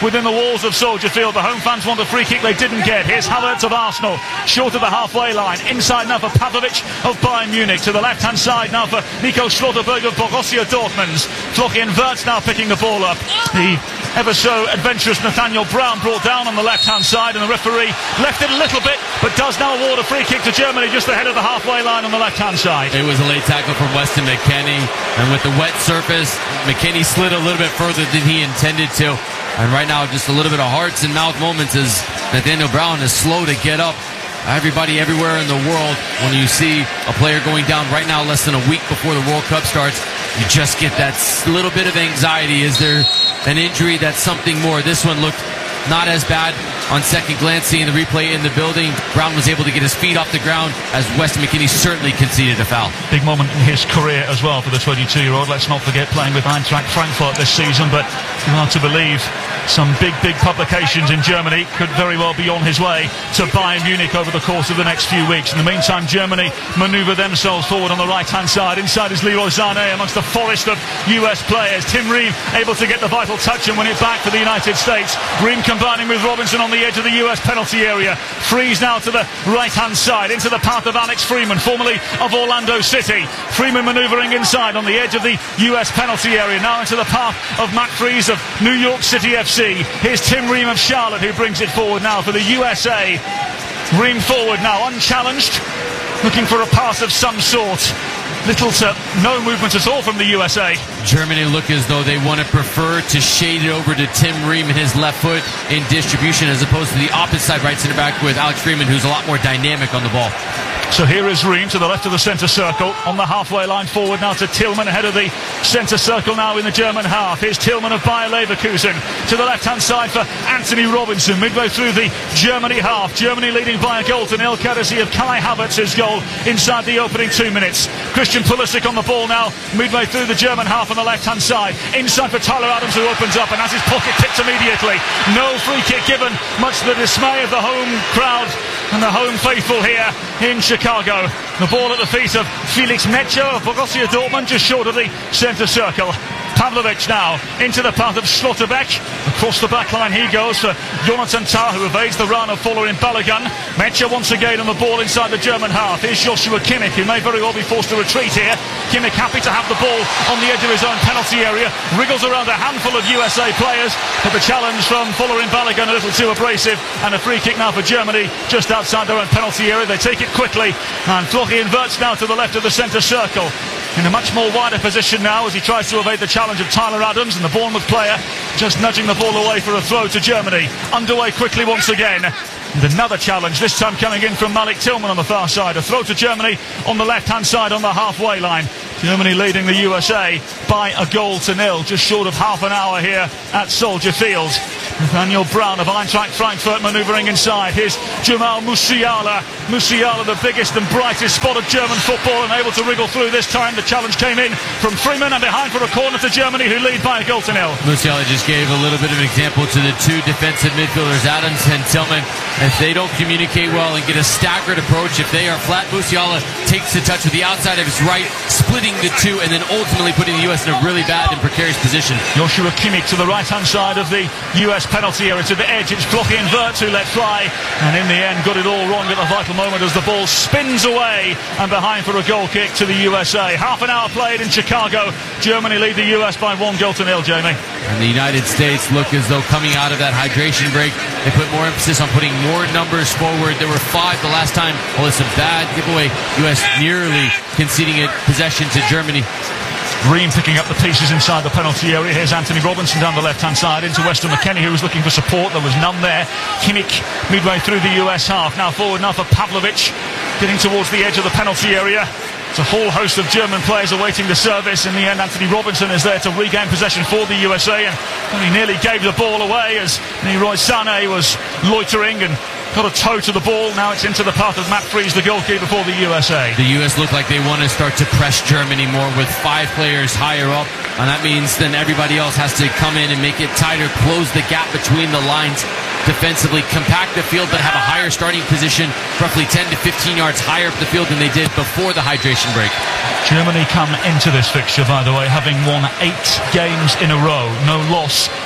within the walls of Soldier Field. The home fans want a free kick they didn't get. Here's Havertz of Arsenal, short of the halfway line. Inside now for Pavlovic of Bayern Munich. To the left-hand side now for Nico Schlotterberg of Borussia Dortmund. Florian Wirtz now picking the ball up. The ever so adventurous Nathaniel Brown brought down on the left-hand side, and the referee left it a little bit, but does now award a free kick to Germany just ahead of the halfway line on the left-hand side. It was a late tackle from Weston McKennie, and with the wet surface, McKennie slid a little bit further than he intended to. And right now, just a little bit of hearts and mouth moments as Nathaniel Brown is slow to get up. Everybody everywhere in the world, when you see a player going down right now less than a week before the World Cup starts, you just get that little bit of anxiety. Is there an injury? That's something more. This one looked not as bad on second glance, seeing the replay in the building. Brown was able to get his feet off the ground as Weston McKennie certainly conceded a foul. Big moment in his career as well for the twenty-two-year-old. Let's not forget playing with Eintracht Frankfurt this season, but you are to believe some big, big publications in Germany could very well be on his way to Bayern Munich over the course of the next few weeks. In the meantime, Germany manoeuvre themselves forward on the right-hand side. Inside is Leroy Sané amongst the forest of U S players. Tim Ream able to get the vital touch and win it back for the United States. Ream combining with Robinson on the edge of the U S penalty area. Freeze now to the right-hand side into the path of Alex Freeman, formerly of Orlando City. Freeman manoeuvring inside on the edge of the U S penalty area. Now into the path of Matt Freeze of New York City F C. Here's Tim Ream of Charlotte, who brings it forward now for the U S A. Ream forward now, unchallenged, looking for a pass of some sort. Little to no movement at all from the U S A. Germany look as though they want to prefer to shade it over to Tim Ream and his left foot in distribution, as opposed to the opposite side right center back with Alex Freeman, who's a lot more dynamic on the ball. So here is Ream to the left of the centre circle, on the halfway line forward now to Tillman, ahead of the centre circle now in the German half. Here's Tillman of Bayer Leverkusen to the left-hand side for Anthony Robinson, midway through the Germany half. Germany leading by a goal to nil, courtesy of Kai Havertz's goal inside the opening two minutes. Christian Pulisic on the ball now, midway through the German half on the left-hand side. Inside for Tyler Adams, who opens up and has his pocket picked immediately. No free kick given, much to the dismay of the home crowd and the home faithful here in Chicago. The ball at the feet of Felix Metscher of Borussia Dortmund, just short of the centre circle. Pavlovic now into the path of Schlotterbeck. Across the back line he goes for Jonathan Tah, who evades the run of Folarin Balogun. Metscher once again on the ball inside the German half. Here's Joshua Kimmich, who may very well be forced to retreat here. Kimmich happy to have the ball on the edge of his own penalty area. Wriggles around a handful of U S A players, but the challenge from Folarin Balogun a little too abrasive, and a free kick now for Germany just outside their own penalty area. They take it quickly, and Florian Wirtz now to the left of the centre circle, in a much more wider position now as he tries to evade the challenge of Tyler Adams, and the Bournemouth player just nudging the ball away for a throw to Germany. Underway quickly once again. And another challenge, this time coming in from Malik Tillman on the far side. A throw to Germany on the left-hand side on the halfway line. Germany leading the U S A by a goal to nil, just short of half an hour here at Soldier Field. Nathaniel Brown of Eintracht Frankfurt manoeuvring inside. Here's Jamal Musiala. Musiala, the biggest and brightest spot of German football, and able to wriggle through this time. The challenge came in from Freeman, and behind for a corner to Germany, who lead by a goal to nil. Musiala just gave a little bit of an example to the two defensive midfielders, Adams and Tillman. If they don't communicate well and get a staggered approach, if they are flat, Musiala takes the touch with the outside of his right, splitting the two, and then ultimately putting the U S in a really bad and precarious position. Joshua Kimmich to the right-hand side of the U S penalty area to the edge. It's Florian Wirtz who let fly, and in the end got it all wrong at the vital moment as the ball spins away, and behind for a goal kick to the U S A. Half an hour played in Chicago. Germany lead the U S by one goal to nil, Jamie. And the United States look as though coming out of that hydration break, they put more emphasis on putting more numbers forward. There were five the last time. Well, it's a bad giveaway. U S nearly conceding it possession to Germany. Ream picking up the pieces inside the penalty area. Here's Anthony Robinson down the left-hand side into Weston McKennie, who was looking for support. There was none there. Kimmich midway through the U S half. Now forward now for Pavlovic, getting towards the edge of the penalty area. It's a whole host of German players awaiting the service. In the end, Anthony Robinson is there to regain possession for the U S A, and he nearly gave the ball away as Leroy Sané was loitering and got a toe to the ball. Now it's into the path of Matt Freeze, the goalkeeper for the U S A. The U S look like they want to start to press Germany more with five players higher up, and that means then everybody else has to come in and make it tighter, close the gap between the lines defensively, compact the field, but have a higher starting position, roughly ten to fifteen yards higher up the field than they did before the hydration break. Germany come into this fixture, by the way, having won eight games in a row. No loss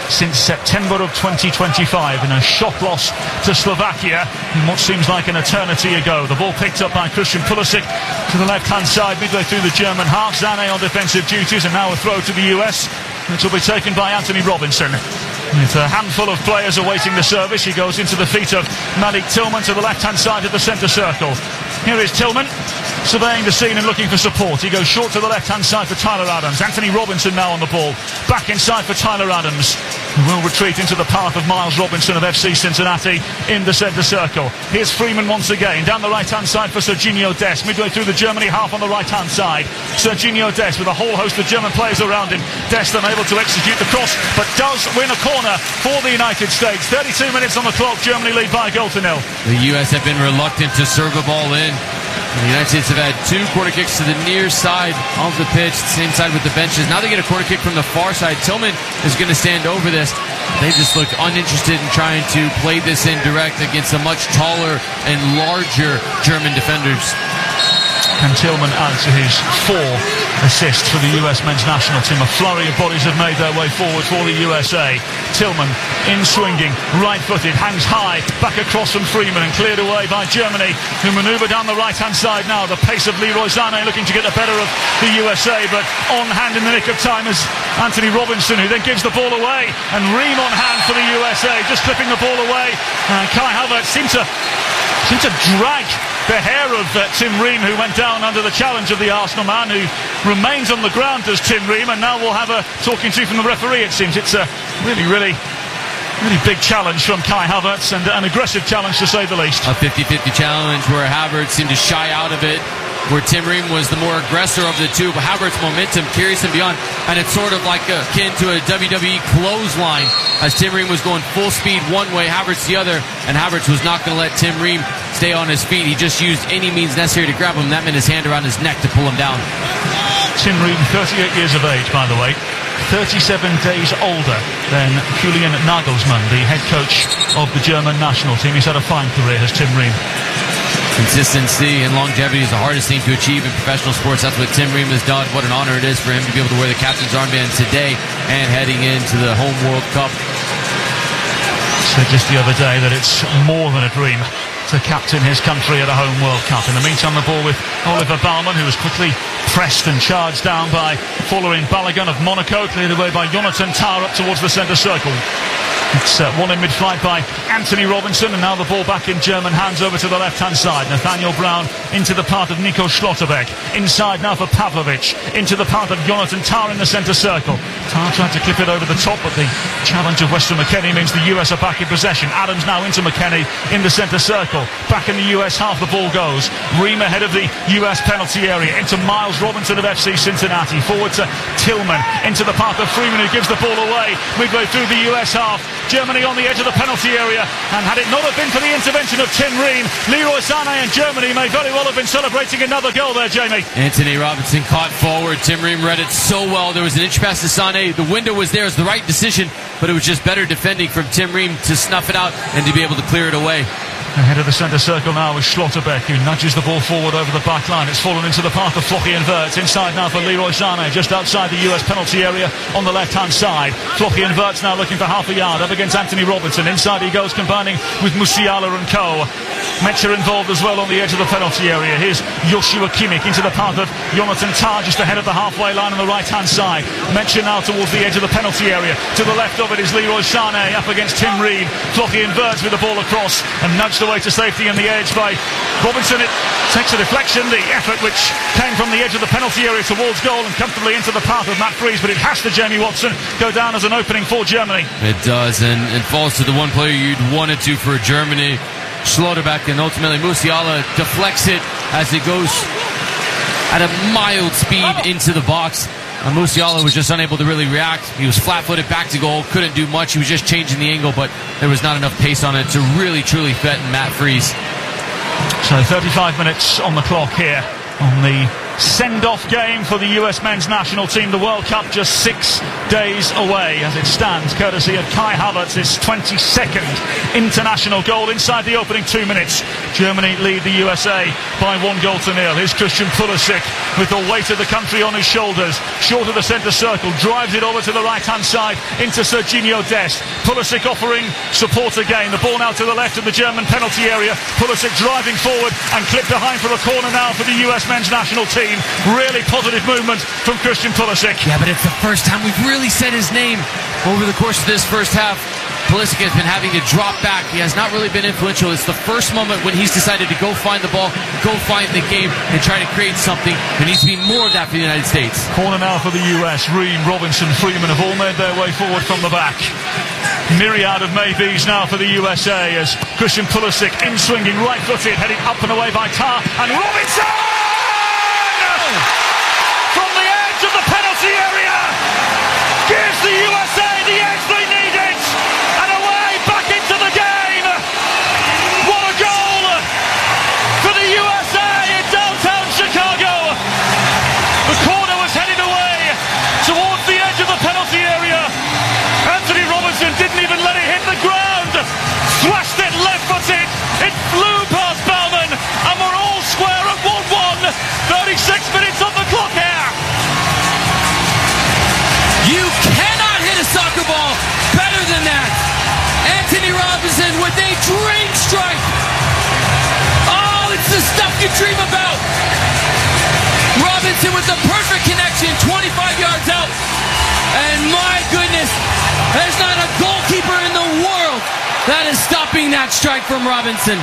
since September of twenty twenty-five in a shock loss to Slovakia in what seems like an eternity ago. The ball picked up by Christian Pulisic to the left-hand side midway through the German half. Sané on defensive duties, and now a throw to the U S, which will be taken by Anthony Robinson. With a handful of players awaiting the service, he goes into the feet of Malik Tillman to the left-hand side of the centre circle. Here is Tillman, surveying the scene and looking for support. He goes short to the left-hand side for Tyler Adams. Anthony Robinson now on the ball. Back inside for Tyler Adams, who will retreat into the path of Miles Robinson of F C Cincinnati in the centre circle. Here's Freeman once again, down the right-hand side for Serginho Dest, midway through the Germany half on the right-hand side. Serginho Dest with a whole host of German players around him. Dest unable to execute the cross, but does win a corner for the United States. thirty-two minutes on the clock. Germany lead by a goal to nil. The U S have been reluctant to serve the ball in. The United States have had two corner kicks to the near side of the pitch, same side with the benches. Now they get a corner kick from the far side. Tillman is going to stand over this. They just look uninterested in trying to play this in direct against a much taller and larger German defenders. And Tillman adds to his four assists for the U S men's national team. A flurry of bodies have made their way forward for the U S A. Tillman in swinging, right-footed, hangs high, back across from Freeman and cleared away by Germany, who manoeuvre down the right-hand side now. The pace of Leroy Sané looking to get the better of the U S A, but on hand in the nick of time is Anthony Robinson, who then gives the ball away, and Ream on hand for the U S A, just clipping the ball away. And Kai Havertz seemed to, seemed to drag the hair of uh, Tim Ream, who went down under the challenge of the Arsenal man, who remains on the ground as Tim Ream, and now we'll have a talking to from the referee. It seems it's a really, really, really big challenge from Kai Havertz, and an aggressive challenge to say the least. A fifty-fifty challenge where Havertz seemed to shy out of it, where Tim Ream was the more aggressor of the two, but Havertz's momentum carries him beyond, and it's sort of like akin to a W W E clothesline, as Tim Ream was going full speed one way, Havertz the other, and Havertz was not going to let Tim Ream stay on his feet. He just used any means necessary to grab him. That meant his hand around his neck to pull him down. Tim Ream, thirty-eight years of age, by the way, thirty-seven days older than Julian Nagelsmann, the head coach of the German national team. He's had a fine career, has Tim Ream. Consistency and longevity is the hardest thing to achieve in professional sports. That's what Tim Ream has done. What an honor it is for him to be able to wear the captain's armband today and heading into the home World Cup. Said just the other day that it's more than a dream to captain his country at a home World Cup. In the meantime, the ball with Oliver Baumann, who was quickly pressed and charged down by following Balogun of Monaco, cleared away by Jonathan Tah up towards the centre circle. It's uh, won in mid-flight by Anthony Robinson, and now the ball back in German hands over to the left-hand side. Nathaniel Brown into the path of Nico Schlotterbeck. Inside now for Pavlovic. Into the path of Jonathan Tah in the centre circle. Tah tried to clip it over the top, but the challenge of Weston McKennie means the U S are back in possession. Adams now into McKennie in the centre circle. Back in the U S half, the ball goes. Ream ahead of the U S penalty area. Into Miles Robinson of F C Cincinnati. Forward to Tillman. Into the path of Freeman, who gives the ball away midway through the U S half. Germany on the edge of the penalty area, and had it not have been for the intervention of Tim Ream, Leroy Sané and Germany may very well have been celebrating another goal there, Jamie. Anthony Robinson caught forward. Tim Ream read it so well. There was an inch pass to Sané. The window was there. It was the right decision, but it was just better defending from Tim Ream to snuff it out and to be able to clear it away. Ahead of the centre circle now is Schlotterbeck, who nudges the ball forward over the back line. It's fallen into the path of Flochy and Wirtz. Inside now for Leroy Sané, just outside the U S penalty area on the left-hand side. Flochy and Wirtz now looking for half a yard up against Anthony Robinson. Inside he goes, combining with Musiala and co. Metcher involved as well on the edge of the penalty area. Here's Joshua Kimmich into the path of Jonathan Tah, just ahead of the halfway line on the right-hand side. Metcher now towards the edge of the penalty area. To the left of it is Leroy Sané up against Tim Ream. Flochy and Wirtz with the ball across and nudged away to safety on the edge by Robinson. It takes a deflection. The effort which came from the edge of the penalty area towards goal and comfortably into the path of Matt Freese, but it has to, Jamie Watson, go down as an opening for Germany. It does, and it falls to the one player you'd want it to for Germany, Schlotterbeck, and ultimately Musiala deflects it as it goes at a mild speed into the box. And Musiala was just unable to really react. He was flat-footed back to goal, couldn't do much. He was just changing the angle, but there was not enough pace on it to really, truly threaten Matt Freese. So thirty-five minutes on the clock here on the send-off game for the U S men's national team. The World Cup just six days away as it stands, courtesy of Kai Havertz, his twenty-second international goal inside the opening two minutes. Germany lead the U S A by one goal to nil. Here's Christian Pulisic with the weight of the country on his shoulders, short of the centre circle, drives it over to the right-hand side into Serginho Dest. Pulisic offering support again. The ball now to the left of the German penalty area. Pulisic driving forward and clipped behind for a corner now for the U S men's national team. Really positive movement from Christian Pulisic. Yeah, but it's the first time we've really said his name over the course of this first half. Pulisic has been having to drop back. He has not really been influential. It's the first moment when he's decided to go find the ball, go find the game, and try to create something. There needs to be more of that for the United States. Corner now for the U S. Ream, Robinson, Freeman have all made their way forward from the back. Myriad of maybes now for the U S A as Christian Pulisic in swinging, right-footed, heading up and away by Tar, and Robinson! From the edge of the penalty area gives the U S A the edge they needed, and away back into the game. What a goal for the U S A in downtown Chicago. The corner was headed away towards the edge of the penalty area. Anthony Robinson didn't even let it hit the ground, slashed it left-footed, it flew past Baumann, and we're all square at one one. thirty-six minutes on the clock here. You cannot hit a soccer ball better than that. Anthony Robinson with a dream strike. Oh, it's the stuff you dream about. Robinson with the perfect connection, twenty-five yards out. And my goodness, there's not a goalkeeper in the world that is stopping that strike from Robinson.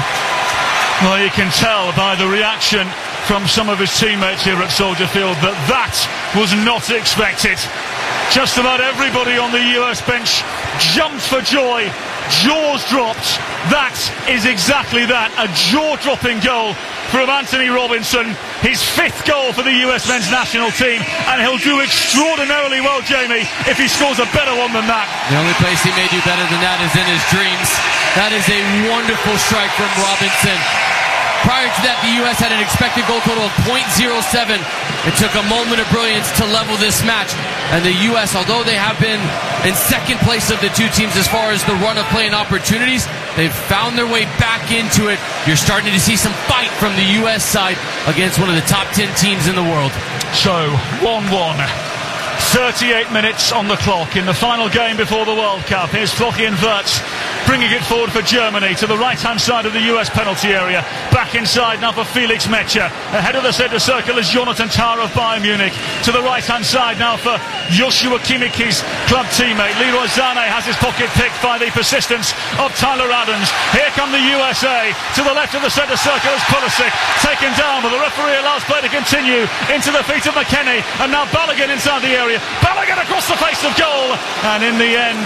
Well, you can tell by the reaction from some of his teammates here at Soldier Field that that was not expected. Just about everybody on the U S bench jumped for joy, jaws dropped. That is exactly that, a jaw-dropping goal from Anthony Robinson, his fifth goal for the U S men's national team, and he'll do extraordinarily well, Jamie, if he scores a better one than that. The only place he may do better than that is in his dreams. That is a wonderful strike from Robinson. Prior to that, the U S had an expected goal total of point oh seven. It took a moment of brilliance to level this match. And the U S, although they have been in second place of the two teams as far as the run of play and opportunities, they've found their way back into it. You're starting to see some fight from the U S side against one of the top ten teams in the world. So, one one. thirty-eight minutes on the clock in the final game before the World Cup. Here's Florian Wirtz bringing it forward for Germany to the right-hand side of the U S penalty area. Back inside now for Felix Metscher. Ahead of the centre circle is Jonathan Tah of Bayern Munich. To the right-hand side now for Joshua Kimmich's club teammate. Leroy Sané has his pocket picked by the persistence of Tyler Adams. Here come the U S A. To the left of the centre circle is Pulisic. Taken down, but the referee allows play to continue into the feet of McKennie. And now Balogun inside the area. Balogun across the face of goal. And in the end,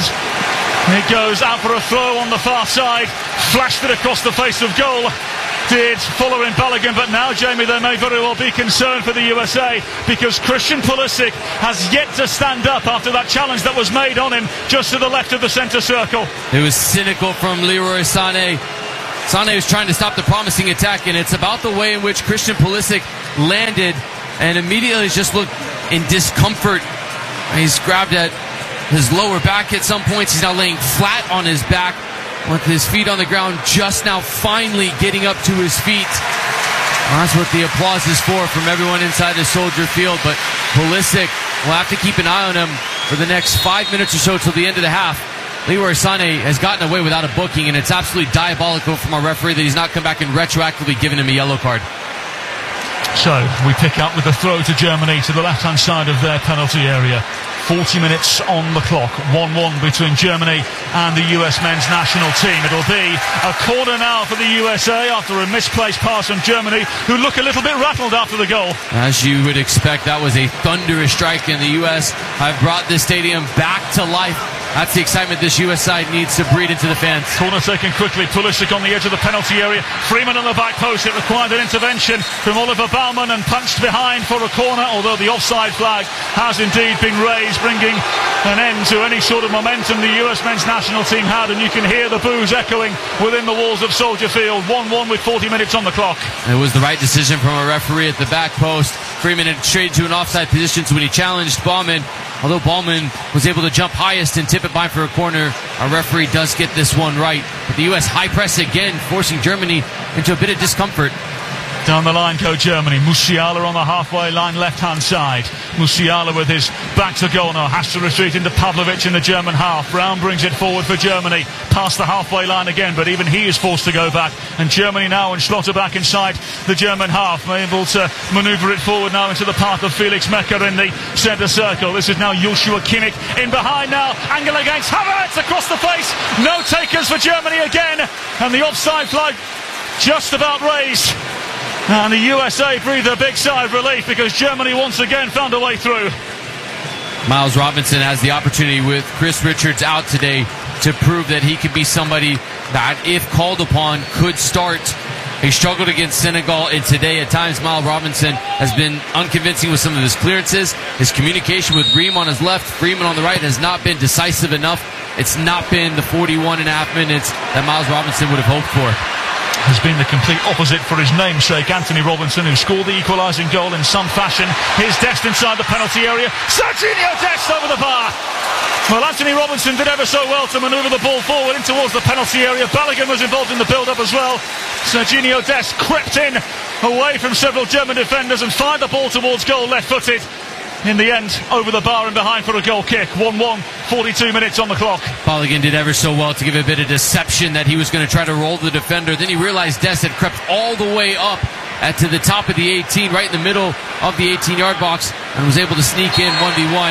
it goes out for a throw on the far side. Flashed it across the face of goal. Did following Balogun, but now, Jamie, they may very well be concerned for the U S A because Christian Pulisic has yet to stand up after that challenge that was made on him just to the left of the centre circle. It was cynical from Leroy Sané. Sané was trying to stop the promising attack, and it's about the way in which Christian Pulisic landed and immediately just looked in discomfort. He's grabbed at his lower back at some points. He's now laying flat on his back with his feet on the ground, just now finally getting up to his feet. Well, that's what the applause is for from everyone inside the Soldier Field. But Pulisic will have to keep an eye on him for the next five minutes or so till the end of the half. Leroy Sané has gotten away without a booking, and it's absolutely diabolical from our referee that he's not come back and retroactively given him a yellow card. So we pick up with the throw to Germany to the left-hand side of their penalty area. forty minutes on the clock. one one between Germany and the U S men's national team. It'll be a corner now for the U S A after a misplaced pass from Germany, who look a little bit rattled after the goal. As you would expect, that was a thunderous strike, and the U S have brought this stadium back to life That's the excitement this U S side needs to breed into the fans. Corner taken quickly. Pulisic on the edge of the penalty area. Freeman on the back post. It required an intervention from Oliver Baumann and punched behind for a corner, although the offside flag has indeed been raised, bringing an end to any sort of momentum the U S men's national team had, and you can hear the boos echoing within the walls of Soldier Field. one one with forty minutes on the clock. It was the right decision from a referee at the back post. Freeman had straight to an offside position when he challenged Baumann. Although Baumann was able to jump highest and tip it by for a corner, our referee does get this one right. But the U S high press again, forcing Germany into a bit of discomfort. Down the line go Germany. Musiala on the halfway line, left-hand side. Musiala with his back to goal now. Has to retreat into Pavlovic in the German half. Brown brings it forward for Germany. Past the halfway line again, but even he is forced to go back. And Germany now and Schlotter back inside the German half. Able to manoeuvre it forward now into the path of Felix Mecker in the centre circle. This is now Joshua Kimmich in behind now. Angle against Havertz across the face. No takers for Germany again. And the offside flag just about raised. And the U S A breathed a big sigh of relief because Germany once again found a way through. Miles Robinson has the opportunity with Chris Richards out today to prove that he could be somebody that, if called upon, could start. He struggled against Senegal, and today at times Miles Robinson has been unconvincing with some of his clearances. His communication with Ream on his left, Freeman on the right has not been decisive enough. It's not been the forty-one and a half minutes that Miles Robinson would have hoped for. Has been the complete opposite for his namesake, Anthony Robinson, who scored the equalising goal in some fashion. Here's Dest inside the penalty area. Serginho Dest over the bar. Well, Anthony Robinson did ever so well to manoeuvre the ball forward in towards the penalty area. Balogun was involved in the build-up as well. Serginho Dest crept in away from several German defenders and fired the ball towards goal left-footed. In the end, over the bar and behind for a goal kick. one one, forty-two minutes on the clock. Balogun did ever so well to give a bit of deception that he was going to try to roll the defender. Then he realized Dest had crept all the way up at to the top of the eighteen, right in the middle of the eighteen-yard box, and was able to sneak in one v one.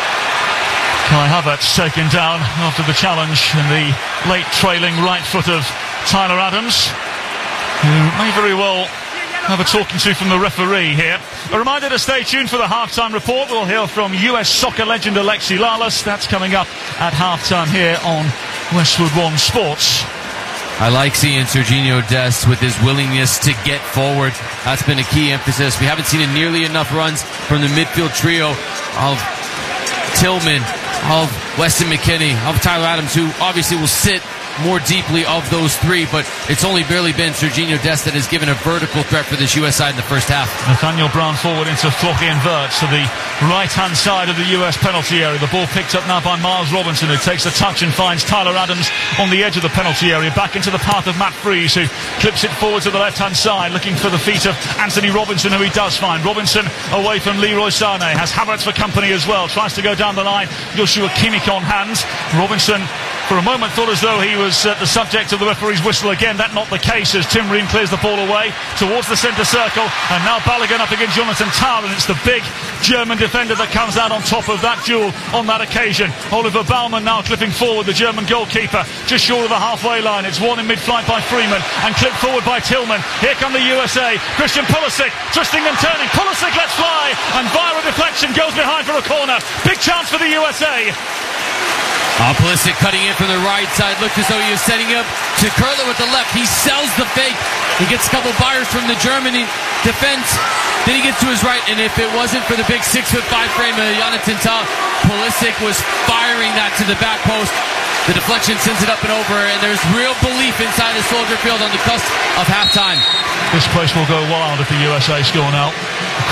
Kai Havertz taken down after the challenge and the late trailing right foot of Tyler Adams, who may very well have a talking to from the referee here. A reminder to stay tuned for the halftime report. We'll hear from U S soccer legend Alexi Lalas. That's coming up at halftime here on Westwood One Sports. I like seeing Serginho Dest with his willingness to get forward. That's been a key emphasis. We haven't seen nearly enough runs from the midfield trio of Tillman, of Weston McKennie, of Tyler Adams, who obviously will sit more deeply of those three, but it's only barely been Serginho Dest that has given a vertical threat for this U S side in the first half. Nathaniel Brown forward into Florian Wirtz to the right-hand side of the U S penalty area. The ball picked up now by Miles Robinson, who takes a touch and finds Tyler Adams on the edge of the penalty area, back into the path of Matt Freese, who clips it forward to the left-hand side, looking for the feet of Anthony Robinson, who he does find. Robinson away from Leroy Sané, has Havertz for company as well, tries to go down the line. Joshua Kimmich on hands. Robinson for a moment thought as though he was uh, the subject of the referee's whistle again. That's not the case as Tim Ream clears the ball away towards the centre circle, and now Balogun up against Jonathan Tah, and it's the big German defender that comes out on top of that duel on that occasion. Oliver Baumann now clipping forward, the German goalkeeper, just short of the halfway line. It's won in mid-flight by Freeman and clipped forward by Tillman. Here come the U S A. Christian Pulisic twisting and turning. Pulisic lets fly, and via a deflection goes behind for a corner. Big chance for the U S A. Oh, Pulisic cutting in from the right side. Looked as though he was setting up to curl it with the left. He sells the fake. He gets a couple buyers from the Germany defense. Then he gets to his right, and if it wasn't for the big six foot five frame of Jonathan Tah, Pulisic was firing that to the back post. The deflection sends it up and over, and there's real belief inside the Soldier Field on the cusp of halftime. This place will go wild if the U S A score now.